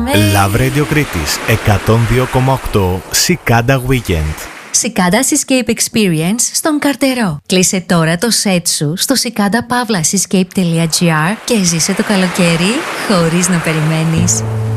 Love Radio Κρήτης 102,8 Cicada Weekend. Cicada Seascape Experience στον Καρτερό. Κλείσε τώρα το σετ σου στο cicada-seascape.gr και ζήσε το καλοκαίρι χωρίς να περιμένεις.